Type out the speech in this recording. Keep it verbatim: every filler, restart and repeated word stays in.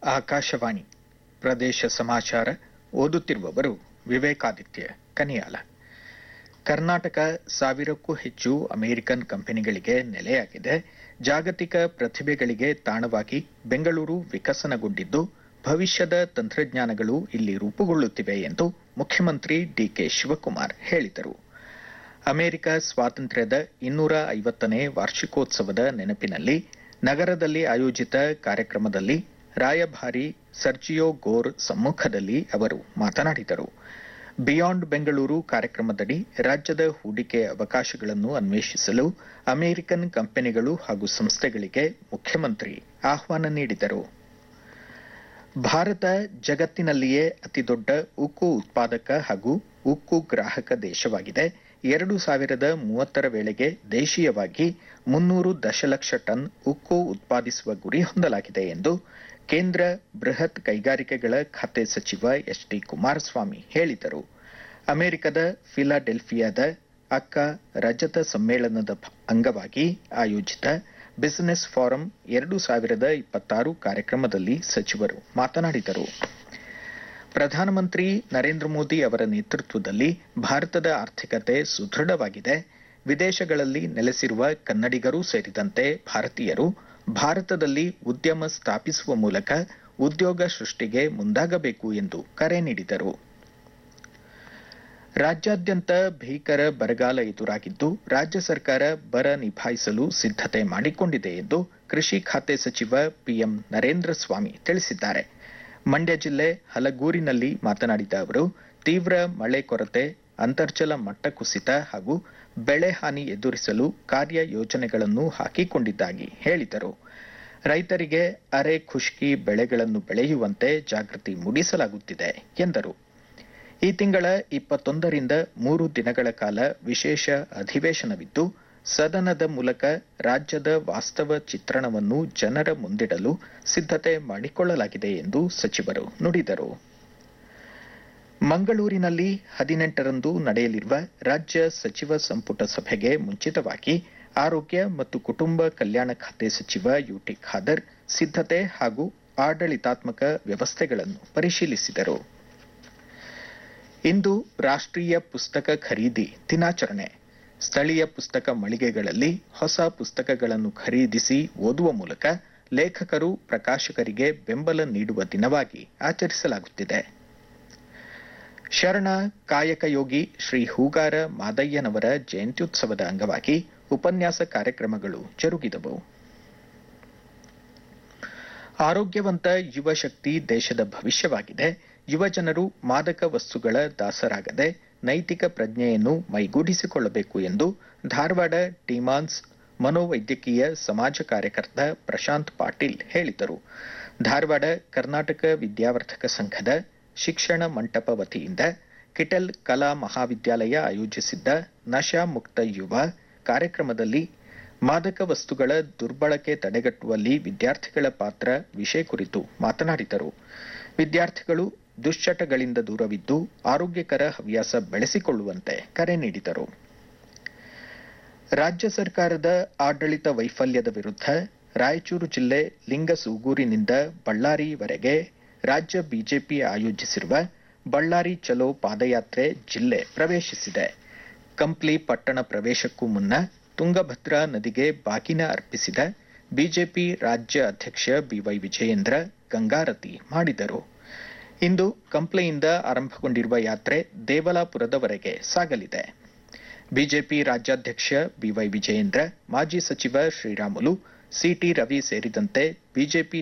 ಆಕಾಶವಾಣಿ ಪ್ರದೇಶ ಸಮಾಚಾರ ಓದುತ್ತಿರುವವರು ವಿವೇಕಾದಿತ್ಯ ಕನಿಯಾಲ. ಕರ್ನಾಟಕ ಸಾವಿರಕ್ಕೂ ಹೆಚ್ಚು ಅಮೆರಿಕನ್ ಕಂಪನಿಗಳಿಗೆ ನೆಲೆಯಾಗಿದೆ. ಜಾಗತಿಕ ಪ್ರತಿಭೆಗಳಿಗೆ ತಾಣವಾಗಿ ಬೆಂಗಳೂರು ವಿಕಸನಗೊಂಡಿದ್ದು, ಭವಿಷ್ಯದ ತಂತ್ರಜ್ಞಾನಗಳು ಇಲ್ಲಿ ರೂಪುಗೊಳ್ಳುತ್ತಿವೆ ಎಂದು ಮುಖ್ಯಮಂತ್ರಿ ಡಿಕೆ ಶಿವಕುಮಾರ್ ಹೇಳಿದರು. ಅಮೆರಿಕ ಸ್ವಾತಂತ್ರ್ಯದ ಇನ್ನೂರ ಐವತ್ತನೇ ವಾರ್ಷಿಕೋತ್ಸವದ ನೆನಪಿನಲ್ಲಿ ನಗರದಲ್ಲಿ ಆಯೋಜಿತ ಕಾರ್ಯಕ್ರಮದಲ್ಲಿ ರಾಯಭಾರಿ ಸರ್ಜಿಯೋ ಗೋರ್ ಸಮ್ಮುಖದಲ್ಲಿ ಅವರು ಮಾತನಾಡಿದರು. ಬಿಯಾಂಡ್ ಬೆಂಗಳೂರು ಕಾರ್ಯಕ್ರಮದಡಿ ರಾಜ್ಯದ ಹೂಡಿಕೆ ಅವಕಾಶಗಳನ್ನು ಅನ್ವೇಷಿಸಲು ಅಮೆರಿಕನ್ ಕಂಪನಿಗಳು ಹಾಗೂ ಸಂಸ್ಥೆಗಳಿಗೆ ಮುಖ್ಯಮಂತ್ರಿ ಆಹ್ವಾನ ನೀಡಿದರು. ಭಾರತ ಜಗತ್ತಿನಲ್ಲಿಯೇ ಅತಿದೊಡ್ಡ ಉಕ್ಕು ಉತ್ಪಾದಕ ಹಾಗೂ ಉಕ್ಕು ಗ್ರಾಹಕ ದೇಶವಾಗಿದೆ. ಎರಡು ಸಾವಿರದ ಮೂವತ್ತರ ವೇಳೆಗೆ ದೇಶೀಯವಾಗಿ ಮುನ್ನೂರು ದಶಲಕ್ಷ ಟನ್ ಉಕ್ಕು ಉತ್ಪಾದಿಸುವ ಗುರಿ ಹೊಂದಲಾಗಿದೆ ಎಂದು ಕೇಂದ್ರ ಬೃಹತ್ ಕೈಗಾರಿಕೆಗಳ ಖಾತೆ ಸಚಿವ ಎಚ್ ಡಿ ಕುಮಾರಸ್ವಾಮಿ ಹೇಳಿದರು. ಅಮೆರಿಕದ ಫಿಲಾಡೆಲ್ಫಿಯಾದ ಅಕ್ಕ ರಜತ ಸಮ್ಮೇಳನದ ಅಂಗವಾಗಿ ಆಯೋಜಿತ ಬಿಸಿನೆಸ್ ಫಾರಂ ಎರಡು ಸಾವಿರದ ಇಪ್ಪತ್ತಾರು ಕಾರ್ಯಕ್ರಮದಲ್ಲಿ ಸಚಿವರು ಮಾತನಾಡಿದರು. ಪ್ರಧಾನಮಂತ್ರಿ ನರೇಂದ್ರ ಮೋದಿ ಅವರ ನೇತೃತ್ವದಲ್ಲಿ ಭಾರತದ ಆರ್ಥಿಕತೆ ಸುದೃಢವಾಗಿದೆ. ವಿದೇಶಗಳಲ್ಲಿ ನೆಲೆಸಿರುವ ಕನ್ನಡಿಗರೂ ಸೇರಿದಂತೆ ಭಾರತೀಯರು ಭಾರತದಲ್ಲಿ ಉದ್ಯಮ ಸ್ಥಾಪಿಸುವ ಮೂಲಕ ಉದ್ಯೋಗ ಸೃಷ್ಟಿಗೆ ಮುಂದಾಗಬೇಕು ಎಂದು ಕರೆ ನೀಡಿದರು. ರಾಜ್ಯಾದ್ಯಂತ ಭೀಕರ ಬರಗಾಲ ಎದುರಾಗಿದ್ದು, ರಾಜ್ಯ ಸರ್ಕಾರ ಬರ ನಿಭಾಯಿಸಲು ಸಿದ್ಧತೆ ಮಾಡಿಕೊಂಡಿದೆ ಎಂದು ಕೃಷಿ ಖಾತೆ ಸಚಿವ ಪಿಎಂ ನರೇಂದ್ರ ಸ್ವಾಮಿ ತಿಳಿಸಿದ್ದಾರೆ. ಮಂಡ್ಯ ಜಿಲ್ಲೆ ಹಲಗೂರಿನಲ್ಲಿ ಮಾತನಾಡಿದ ಅವರು, ತೀವ್ರ ಮಳೆ ಕೊರತೆ, ಅಂತರ್ಜಲ ಮಟ್ಟ ಕುಸಿತ ಹಾಗೂ ಬೆಳೆ ಹಾನಿ ಎದುರಿಸಲು ಕಾರ್ಯ ಯೋಜನೆಗಳನ್ನು ಹಾಕಿಕೊಂಡಿದ್ದಾಗಿ ಹೇಳಿದರು. ರೈತರಿಗೆ ಅರೆ ಖುಷ್ಕಿ ಬೆಳೆಗಳನ್ನು ಬೆಳೆಯುವಂತೆ ಜಾಗೃತಿ ಮೂಡಿಸಲಾಗುತ್ತಿದೆ ಎಂದರು. ಈ ತಿಂಗಳ ಇಪ್ಪತ್ತೊಂದರಿಂದ ಮೂರು ದಿನಗಳ ಕಾಲ ವಿಶೇಷ ಅಧಿವೇಶನವಿದ್ದು, ಸದನದ ಮೂಲಕ ರಾಜ್ಯದ ವಾಸ್ತವ ಚಿತ್ರಣವನ್ನು ಜನರ ಮುಂದಿಡಲು ಸಿದ್ಧತೆ ಮಾಡಿಕೊಳ್ಳಲಾಗಿದೆ ಎಂದು ಸಚಿವರು ನುಡಿದರು. ಮಂಗಳೂರಿನಲ್ಲಿ ಹದಿನೆಂಟರಂದು ನಡೆಯಲಿರುವ ರಾಜ್ಯ ಸಚಿವ ಸಂಪುಟ ಸಭೆಗೆ ಮುಂಚಿತವಾಗಿ ಆರೋಗ್ಯ ಮತ್ತು ಕುಟುಂಬ ಕಲ್ಯಾಣ ಖಾತೆ ಸಚಿವ ಯುಟಿ ಖಾದರ್ ಸಿದ್ಧತೆ ಹಾಗೂ ಆಡಳಿತಾತ್ಮಕ ವ್ಯವಸ್ಥೆಗಳನ್ನು ಪರಿಶೀಲಿಸಿದರು. ಇಂದು ರಾಷ್ಟ್ರೀಯ ಪುಸ್ತಕ ಖರೀದಿ ದಿನಾಚರಣೆ. ಸ್ಥಳೀಯ ಪುಸ್ತಕ ಮಳಿಗೆಗಳಲ್ಲಿ ಹೊಸ ಪುಸ್ತಕಗಳನ್ನು ಖರೀದಿಸಿ ಓದುವ ಮೂಲಕ ಲೇಖಕರು, ಪ್ರಕಾಶಕರಿಗೆ ಬೆಂಬಲ ನೀಡುವ ದಿನವಾಗಿ ಆಚರಿಸಲಾಗುತ್ತಿದೆ. ಶರಣ ಕಾಯಕಯೋಗಿ ಶ್ರೀ ಹೂಗಾರ ಮಾದಯ್ಯನವರ ಜಯಂತ್ಯುತ್ಸವದ ಅಂಗವಾಗಿ ಉಪನ್ಯಾಸ ಕಾರ್ಯಕ್ರಮಗಳು ಜರುಗಿದವು. ಆರೋಗ್ಯವಂತ ಯುವ ಶಕ್ತಿ ದೇಶದ ಭವಿಷ್ಯವಾಗಿದೆ. ಯುವಜನರು ಮಾದಕ ವಸ್ತುಗಳ ದಾಸರಾಗದೆ ನೈತಿಕ ಪ್ರಜ್ಞೆಯನ್ನು ಮೈಗೂಡಿಸಿಕೊಳ್ಳಬೇಕು ಎಂದು ಧಾರವಾಡ ಟಿಮಾನ್ಸ್ ಮನೋವೈದ್ಯಕೀಯ ಸಮಾಜ ಕಾರ್ಯಕರ್ತ ಪ್ರಶಾಂತ್ ಪಾಟೀಲ್ ಹೇಳಿದರು. ಧಾರವಾಡ ಕರ್ನಾಟಕ ವಿದ್ಯಾವರ್ಧಕ ಸಂಘದ ಶಿಕ್ಷಣ ಮಂಟಪ ವತಿಯಿಂದ ಕಿಟೆಲ್ ಕಲಾ ಮಹಾವಿದ್ಯಾಲಯ ಆಯೋಜಿಸಿದ್ದ ನಶಾ ಮುಕ್ತ ಯುವ ಕಾರ್ಯಕ್ರಮದಲ್ಲಿ ಮಾದಕ ವಸ್ತುಗಳ ದುರ್ಬಳಕೆ ತಡೆಗಟ್ಟುವಲ್ಲಿ ವಿದ್ಯಾರ್ಥಿಗಳ ಪಾತ್ರ ವಿಷಯ ಕುರಿತು ಮಾತನಾಡಿದರು. ವಿದ್ಯಾರ್ಥಿಗಳು ದುಶ್ಚಟಗಳಿಂದ ದೂರವಿದ್ದು ಆರೋಗ್ಯಕರ ಹವ್ಯಾಸ ಬೆಳೆಸಿಕೊಳ್ಳುವಂತೆ ಕರೆ ನೀಡಿದರು. ರಾಜ್ಯ ಸರ್ಕಾರದ ಆಡಳಿತ ವೈಫಲ್ಯದ ವಿರುದ್ಧ ರಾಯಚೂರು ಜಿಲ್ಲೆ ಲಿಂಗಸೂಗೂರಿನಿಂದ ಬಳ್ಳಾರಿವರೆಗೆ ರಾಜ್ಯ ಬಿಜೆಪಿ ಆಯೋಜಿಸಿರುವ ಬಳ್ಳಾರಿ ಚಲೋ ಪಾದಯಾತ್ರೆ ಜಿಲ್ಲೆ ಪ್ರವೇಶಿಸಿದೆ. ಕಂಪ್ಲಿ ಪಟ್ಟಣ ಪ್ರವೇಶಕ್ಕೂ ಮುನ್ನ ತುಂಗಭದ್ರಾ ನದಿಗೆ ಬಾಗಿನ ಅರ್ಪಿಸಿದ ಬಿಜೆಪಿ ರಾಜ್ಯ ಅಧ್ಯಕ್ಷ ಬಿವೈ ವಿಜಯೇಂದ್ರ ಗಂಗಾರತಿ ಮಾಡಿದರು. ಇಂದು ಕಂಪ್ಲಿಯಿಂದ ಆರಂಭಗೊಂಡಿರುವ ಯಾತ್ರೆ ದೇವಲಾಪುರದವರೆಗೆ ಸಾಗಲಿದೆ. ಬಿಜೆಪಿ ರಾಜ್ಯಾಧ್ಯಕ್ಷ ಬಿವೈ ವಿಜಯೇಂದ್ರ, ಮಾಜಿ ಸಚಿವ ಶ್ರೀರಾಮುಲು, ಸಿಟಿ ರವಿ ಸೇರಿದಂತೆ ಬಿಜೆಪಿ